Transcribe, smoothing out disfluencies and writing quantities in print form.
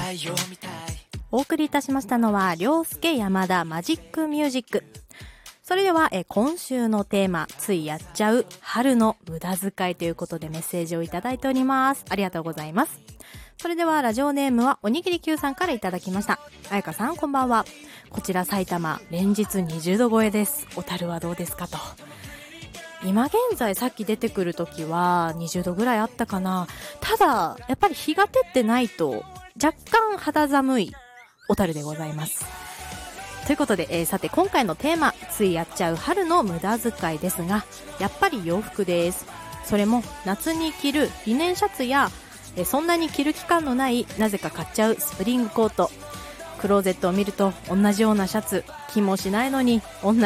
お送りいたしましたのは涼介山田マジックミュージック。それでは今週のテーマ、ついやっちゃう春の無駄遣いということでメッセージをいただいております。ありがとうございます。それではラジオネームはおにぎり Q さんからいただきました。あやかさんこんばんは。こちら埼玉連日20度超えです。小樽はどうですかと。今現在さっき出てくる時は20度ぐらいあったかな。ただやっぱり日が照ってないと若干肌寒い小樽でございます。ということで、さて今回のテーマ、ついやっちゃう春の無駄遣いですが、やっぱり洋服です。それも夏に着るリネンシャツやそんなに着る期間のないなぜか買っちゃうスプリングコート。クローゼットを見ると同じようなシャツ着もしないのに同